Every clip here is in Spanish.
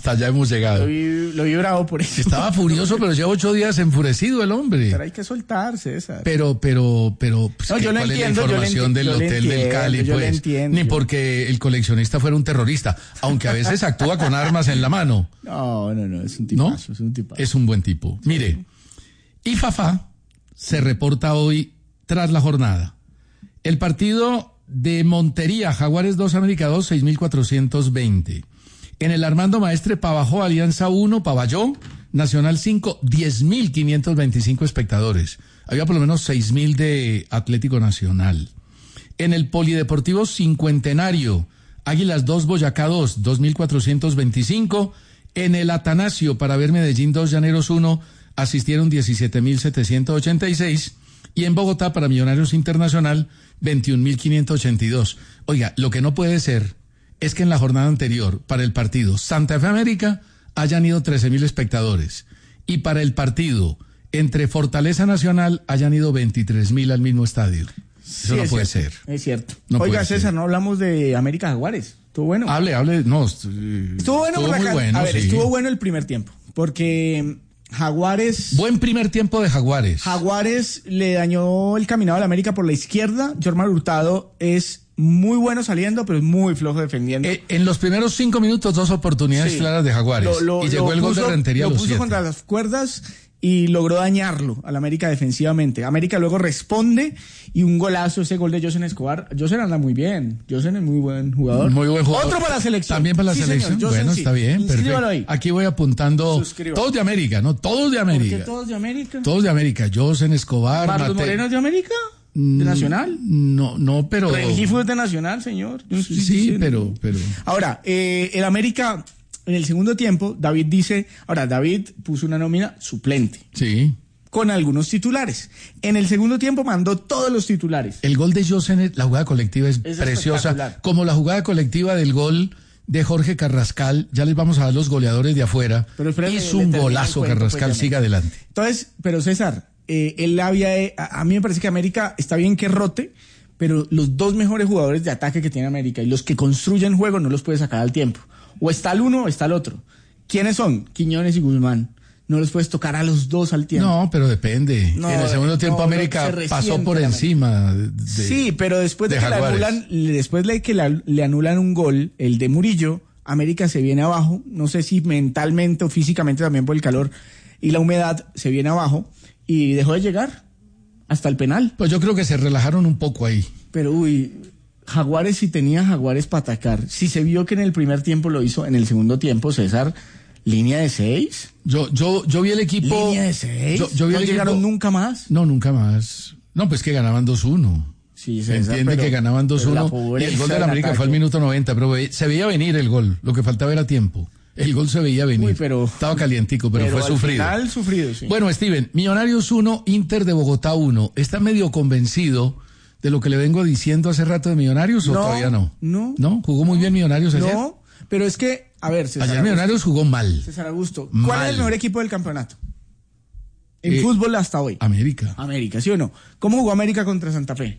hasta allá hemos llegado. Lo vi bravo por eso. Estaba furioso, pero lleva 8 días enfurecido el hombre. Pero hay que soltarse, César. Pero, pues, no, yo lo ¿cuál entiendo, es la información del hotel del Cali? Yo Pues, lo entiendo. ni porque el coleccionista fuera un terrorista, aunque a veces actúa con armas en la mano. No, es un tipazo, es un tipazo. Es un buen tipo. Mire, IFAFA se reporta hoy tras la jornada. El partido de Montería, Jaguares 2, América 2, 6.420. En el Armando Maestre, Pavajó, Alianza 1, Pavalló, Nacional 5, 10.525 espectadores. Había por lo menos 6.000 de Atlético Nacional. En el Polideportivo Cincuentenario, Águilas 2, Boyacá 2, 2.425. En el Atanasio, para ver Medellín 2, Llaneros 1, asistieron 17.786. Y en Bogotá, para Millonarios Internacional, 21.582. Oiga, lo que no puede ser es que en la jornada anterior, para el partido Santa Fe América, hayan ido 13.000 espectadores. Y para el partido entre Fortaleza Nacional, hayan ido 23.000 al mismo estadio. Eso no puede ser. Es cierto. No Oiga, puede César, ser. no hablamos de América Jaguares. Estuvo bueno. Hable, no. Estuvo bueno por muy acá. bueno, A ver, sí. estuvo bueno el primer tiempo. Porque Jaguares... Buen primer tiempo de Jaguares. Jaguares le dañó el caminado a la América por la izquierda. Jormar Hurtado es muy bueno saliendo, pero es muy flojo defendiendo. En los primeros 5 minutos, 2 oportunidades claras de Jaguares. Y llegó el gol de Rentería a los 7. Lo puso contra las cuerdas y logró dañarlo a la América defensivamente. América luego responde y un golazo, ese gol de Josen Escobar. Josen anda muy bien. Josen es muy buen jugador. Muy buen jugador. Otro para la selección. También para la selección. Señor, Josen, bueno, está bien. Inscríbalo Perfecto. ahí. Aquí voy apuntando. Suscríbalo. Todos de América, ¿no? Todos de América. ¿Por qué todos de América? Todos de América. Josen Escobar. ¿Marlos Moreno es de América? ¿De Nacional? No, pero... Rengifo es de Nacional, señor. Sí, pero... Ahora, el América, en el segundo tiempo, David puso una nómina suplente. Sí. Con algunos titulares. En el segundo tiempo mandó todos los titulares. El gol de Josen, la jugada colectiva es preciosa. Como la jugada colectiva del gol de Jorge Carrascal. Ya les vamos a dar los goleadores de afuera. Hizo un golazo Carrascal, siga adelante. Entonces, pero César, a mí me parece que América está bien que rote, pero los dos mejores jugadores de ataque que tiene América y los que construyen juego no los puede sacar al tiempo. O está el uno o está el otro. ¿Quiénes son? Quiñones y Guzmán. No los puedes tocar a los dos al tiempo. No, pero depende. En el segundo tiempo América pasó por encima sí, pero después de que le anulan un gol, el de Murillo, América se viene abajo. No sé si mentalmente o físicamente también por el calor y la humedad se viene abajo y dejó de llegar hasta el penal. Pues yo creo que se relajaron un poco ahí. Pero Jaguares, si tenía Jaguares para atacar, si se vio que en el primer tiempo lo hizo, en el segundo tiempo, César, línea de 6. Yo vi el equipo. ¿Línea de 6? Yo vi ¿No el llegaron equipo, nunca más? No, nunca más. No, pues que ganaban 2-1. Sí, se entiende que ganaban 2-1 y el gol de la América fue al minuto 90, pero se veía venir el gol, lo que faltaba era tiempo. El gol se veía venir. Estaba calientico, pero fue sufrido. Al final sufrido, sí. Bueno, Steven, Millonarios 1, Inter de Bogotá 1. ¿Está medio convencido de lo que le vengo diciendo hace rato de Millonarios o todavía no? No. ¿Jugó muy bien Millonarios ayer? No, pero es que, a ver, César ayer Millonarios jugó mal. César Augusto, ¿cuál es el mejor equipo del campeonato? En fútbol hasta hoy. América, ¿sí o no? ¿Cómo jugó América contra Santa Fe?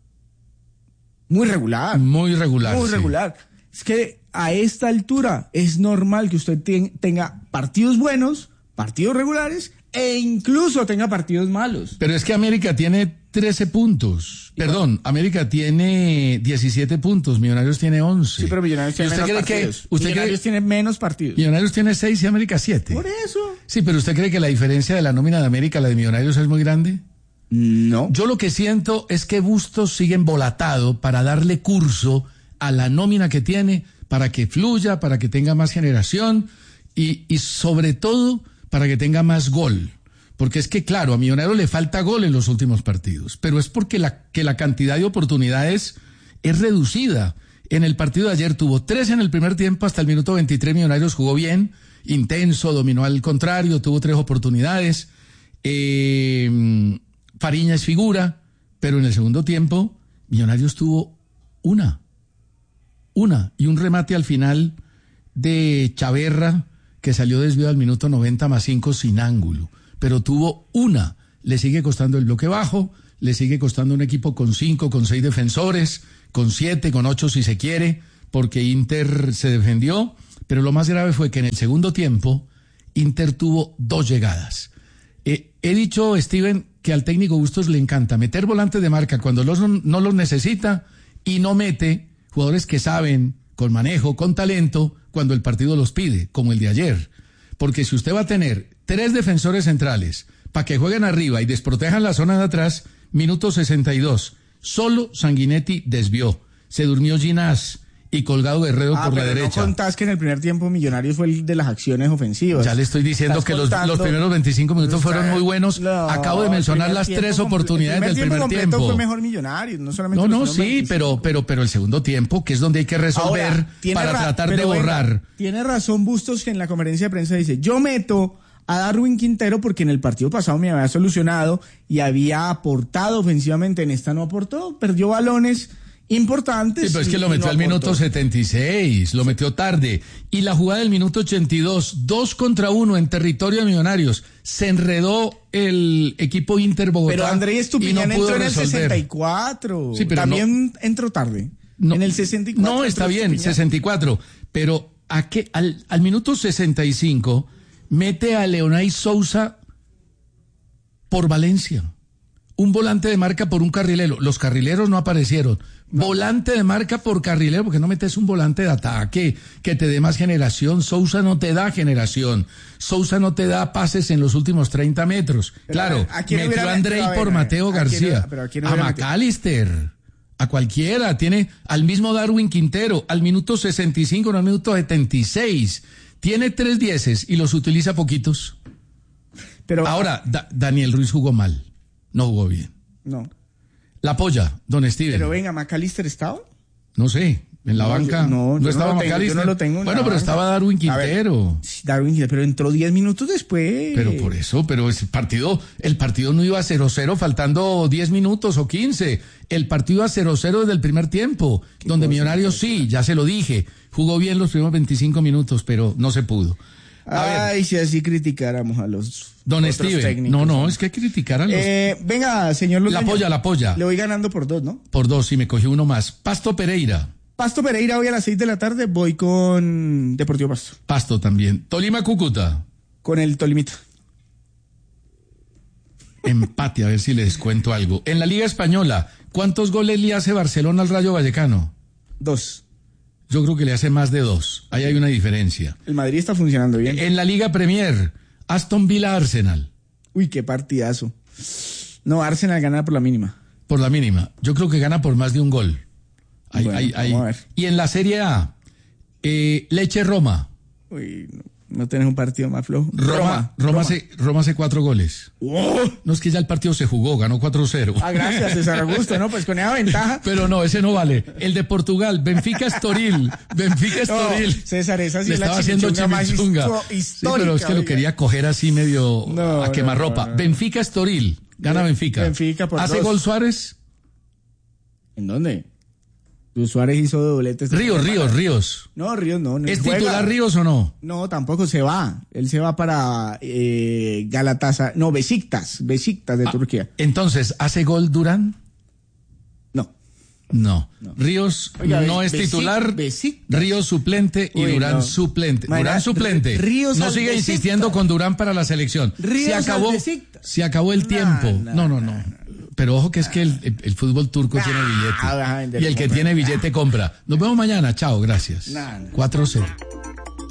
Muy regular. Muy regular. Muy regular. Es que a esta altura es normal que usted tenga partidos buenos, partidos regulares e incluso tenga partidos malos. Pero es que América tiene 13 puntos. Perdón, América tiene 17 puntos, Millonarios tiene 11. Sí, pero Millonarios tiene menos partidos. Millonarios tiene menos partidos. Millonarios tiene 6 y América 7. Por eso. Sí, pero ¿usted cree que la diferencia de la nómina de América a la de Millonarios es muy grande? No. Yo lo que siento es que Bustos sigue embolatado para darle curso a la nómina que tiene, para que fluya, para que tenga más generación y sobre todo para que tenga más gol. Porque es que, claro, a Millonarios le falta gol en los últimos partidos, pero es porque la cantidad de oportunidades es reducida. En el partido de ayer tuvo 3 en el primer tiempo, hasta el minuto 23 Millonarios jugó bien, intenso, dominó al contrario, tuvo 3 oportunidades. Fariña es figura, pero en el segundo tiempo Millonarios tuvo una y un remate al final de Chaverra que salió desviado al minuto 90+5 sin ángulo, pero tuvo una. Le sigue costando el bloque bajo, le sigue costando un equipo con 5, con 6 defensores, con 7, con 8 si se quiere, porque Inter se defendió, pero lo más grave fue que en el segundo tiempo Inter tuvo 2 llegadas. He dicho, Steven, que al técnico Bustos le encanta meter volantes de marca cuando no los necesita y no mete jugadores que saben, con manejo, con talento, cuando el partido los pide, como el de ayer. Porque si usted va a tener 3 defensores centrales para que jueguen arriba y desprotejan la zona de atrás, minuto 62, solo Sanguinetti desvió. Se durmió Ginás y Colgado Guerrero por la derecha. No contás que en el primer tiempo Millonarios fue el de las acciones ofensivas. Ya le estoy diciendo que los primeros 25 minutos fueron muy buenos. Acabo de mencionar las 3 oportunidades del primer tiempo. Fue mejor Millonarios, no solamente. No, sí, pero el segundo tiempo, que es donde hay que resolver ahora, para tratar de borrar. Venga, tiene razón Bustos, que en la conferencia de prensa dice, yo meto a Darwin Quintero porque en el partido pasado me había solucionado y había aportado ofensivamente, en esta no aportó, perdió balones importantes. Sí, pero es que lo metió al minuto 76, lo metió tarde. Y la jugada del minuto 82, 2 contra 1 en territorio de Millonarios. Se enredó el equipo Inter Bogotá. Pero André Estupiñán entró en el 64. Sí, pero también entró tarde. No, en el 64. No, está bien, 64. Pero al minuto 65 mete a Leonay Sousa por Valencia. Un volante de marca por un carrilero. Los carrileros no aparecieron. No. Volante de marca por carrilero, porque no metes un volante de ataque que te dé más generación. Sousa no te da generación. Sousa no te da pases en los últimos 30 metros. Pero claro, metió a Andrei por Mateo García. A McAllister. A cualquiera. Tiene al mismo Darwin Quintero. Al minuto 65, no al minuto 76. Tiene 3 dieces y los utiliza poquitos. Pero ahora, Daniel Ruiz jugó mal. No jugó bien. No. La polla, don Steven. Pero venga, ¿McAllister estaba? No sé, en la banca. No estaba McAllister. Yo no lo tengo. Bueno, pero estaba Darwin Quintero. Darwin Quintero, pero entró 10 minutos después. Pero por eso, el partido no iba a 0-0 faltando 10 minutos o 15. El partido iba a 0-0 desde el primer tiempo, donde Millonarios sí, ya se lo dije, jugó bien los primeros 25 minutos, pero no se pudo. Ay, si así criticáramos a los don Steven técnicos. No, es que hay que criticar a los... venga, señor Lodeño. La polla. Le voy ganando por 2, ¿no? Por 2, sí, me cogió uno más. Pasto Pereira, hoy a las 6 de la tarde voy con Deportivo Pasto. Pasto también. Tolima Cúcuta. Con el Tolimita. Empate, a ver si le descuento algo. En la Liga Española, ¿cuántos goles le hace Barcelona al Rayo Vallecano? 2. Yo creo que le hace más de 2. Ahí hay una diferencia. El Madrid está funcionando bien. En la Liga Premier, Aston Villa Arsenal. Uy, qué partidazo. No, Arsenal gana por la mínima. Por la mínima. Yo creo que gana por más de un gol. Vamos a ver. Y en la Serie A, Lecce Roma. Uy, no tenés un partido más flojo. Roma hace 4 goles. ¡Oh! No, es que ya el partido se jugó, ganó 4-0. Gracias, César Augusto, ¿no? Pues con esa ventaja. Pero no, ese no vale. El de Portugal, Benfica Estoril. César, esa sí le es la estaba haciendo chimichunga. Sí, pero es que lo quería coger así medio a quemarropa. No. Benfica Estoril. Gana Benfica. ¿Hace 2 gol Suárez? ¿En dónde? Suárez hizo doblete. Ríos. No, Ríos no. ¿Es titular Ríos o no? No, tampoco se va. Él se va para Galatasaray. No, Besiktas de Turquía. Entonces, ¿hace gol Durán? No. Ríos no es titular. Ríos suplente y Durán suplente. Durán suplente. No sigue insistiendo con Durán para la selección. Se acabó el tiempo. No. Pero ojo que es que el fútbol turco tiene billete. Y el que tiene billete compra. Nos vemos mañana. Chao, gracias. 4-0.